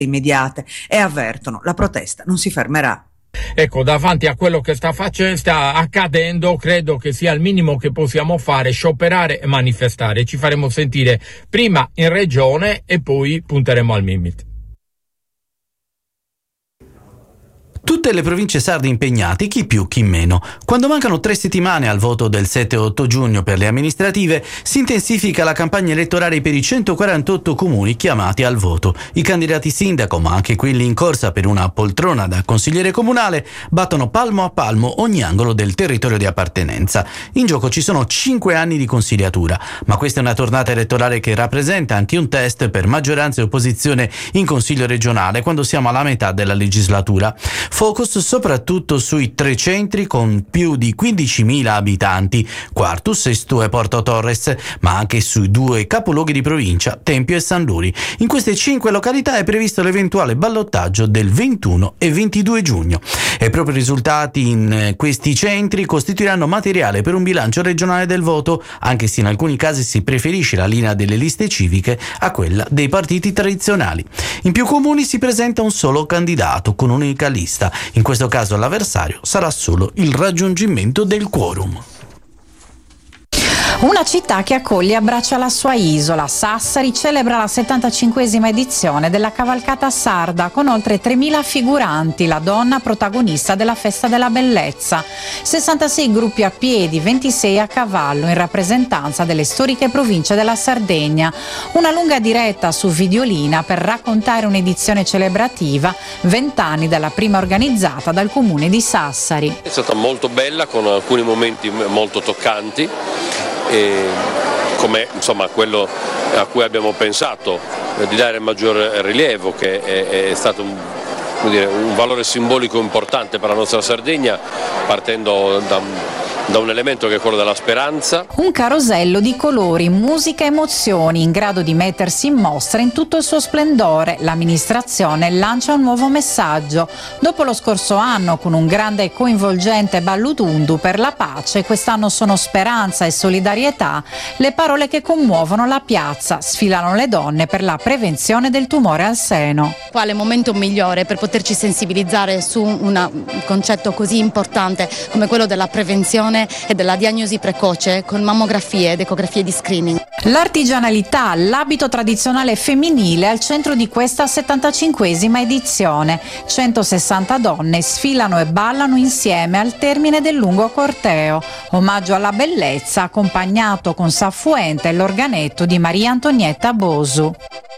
immediate e avvertono: la protesta non si fermerà. Ecco, davanti a quello che sta accadendo, credo che sia il minimo che possiamo fare scioperare e manifestare. Ci faremo sentire prima in regione e poi punteremo al Mimit. Tutte le province sarde impegnate, chi più chi meno. Quando mancano 3 settimane al voto del 7-8 giugno per le amministrative, si intensifica la campagna elettorale per i 148 comuni chiamati al voto. I candidati sindaco, ma anche quelli in corsa per una poltrona da consigliere comunale, battono palmo a palmo ogni angolo del territorio di appartenenza. In gioco ci sono 5 anni di consigliatura, ma questa è una tornata elettorale che rappresenta anche un test per maggioranza e opposizione in consiglio regionale quando siamo alla metà della legislatura. Focus soprattutto sui 3 centri con più di 15.000 abitanti, Quartus, Sesto e Porto Torres, ma anche sui 2 capoluoghi di provincia, Tempio e San Luri. In queste 5 località è previsto l'eventuale ballottaggio del 21 e 22 giugno. E proprio i risultati in questi centri costituiranno materiale per un bilancio regionale del voto, anche se in alcuni casi si preferisce la linea delle liste civiche a quella dei partiti tradizionali. In più comuni si presenta un solo candidato con un'unica lista. In questo caso l'avversario sarà solo il raggiungimento del quorum. Una città che accoglie e abbraccia la sua isola. Sassari celebra la 75esima edizione della cavalcata sarda con oltre 3.000 figuranti, la donna protagonista della festa della bellezza. 66 gruppi a piedi, 26 a cavallo in rappresentanza delle storiche province della Sardegna. Una lunga diretta su Videolina per raccontare un'edizione celebrativa, 20 anni dalla prima organizzata dal comune di Sassari. È stata molto bella con alcuni momenti molto toccanti. Come insomma quello a cui abbiamo pensato di dare maggior rilievo, che è stato un valore simbolico importante per la nostra Sardegna, partendo da un elemento che è quello della speranza. Un carosello di colori, musica e emozioni in grado di mettersi in mostra in tutto il suo splendore. L'amministrazione lancia un nuovo messaggio. Dopo lo scorso anno con un grande e coinvolgente ballutundu per la pace, quest'anno sono speranza e solidarietà le parole che commuovono la piazza. Sfilano le donne per la prevenzione del tumore al seno. Quale momento migliore per poterci sensibilizzare su un concetto così importante come quello della prevenzione e della diagnosi precoce con mammografie ed ecografie di screening. L'artigianalità, l'abito tradizionale femminile al centro di questa 75esima edizione. 160 donne sfilano e ballano insieme al termine del lungo corteo. Omaggio alla bellezza accompagnato con Saffuente e l'organetto di Maria Antonietta Bosu.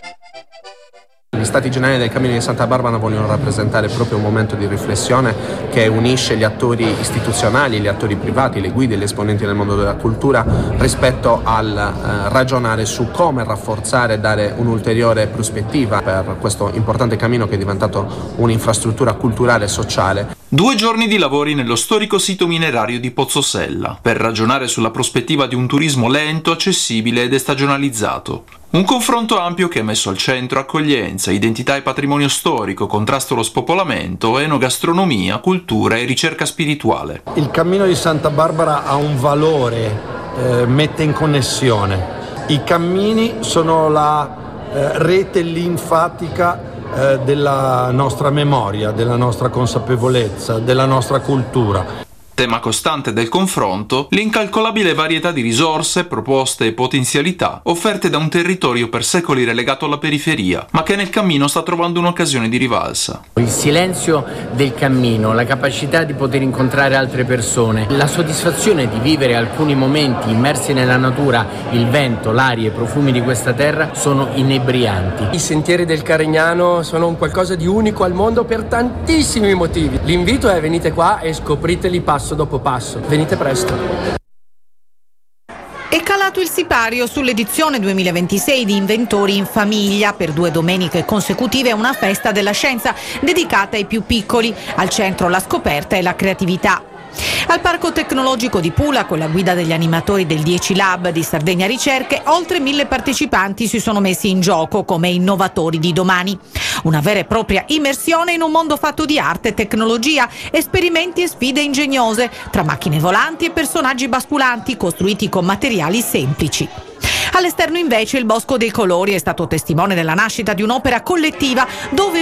Gli Stati Generali del Cammino di Santa Barbara vogliono rappresentare proprio un momento di riflessione che unisce gli attori istituzionali, gli attori privati, le guide, gli esponenti del mondo della cultura rispetto al ragionare su come rafforzare e dare un'ulteriore prospettiva per questo importante cammino che è diventato un'infrastruttura culturale e sociale. 2 giorni di lavori nello storico sito minerario di Pozzosella per ragionare sulla prospettiva di un turismo lento, accessibile ed estagionalizzato. Un confronto ampio che ha messo al centro accoglienza, identità e patrimonio storico, contrasto allo spopolamento, enogastronomia, cultura e ricerca spirituale. Il Cammino di Santa Barbara ha un valore, mette in connessione. I cammini sono la rete linfatica della nostra memoria, della nostra consapevolezza, della nostra cultura. Tema costante del confronto, l'incalcolabile varietà di risorse, proposte e potenzialità offerte da un territorio per secoli relegato alla periferia, ma che nel cammino sta trovando un'occasione di rivalsa. Il silenzio del cammino, la capacità di poter incontrare altre persone, la soddisfazione di vivere alcuni momenti immersi nella natura, il vento, l'aria, i profumi di questa terra sono inebrianti. I sentieri del Carignano sono un qualcosa di unico al mondo per tantissimi motivi. L'invito è: venite qua e scopriteli passo dopo passo. Venite presto. È calato il sipario sull'edizione 2026 di Inventori in Famiglia. Per 2 domeniche consecutive una festa della scienza dedicata ai più piccoli. Al centro la scoperta e la creatività. Al Parco Tecnologico di Pula, con la guida degli animatori del 10 Lab di Sardegna Ricerche, oltre 1000 partecipanti si sono messi in gioco come innovatori di domani. Una vera e propria immersione in un mondo fatto di arte e tecnologia, esperimenti e sfide ingegnose, tra macchine volanti e personaggi basculanti costruiti con materiali semplici. All'esterno invece il Bosco dei Colori è stato testimone della nascita di un'opera collettiva dove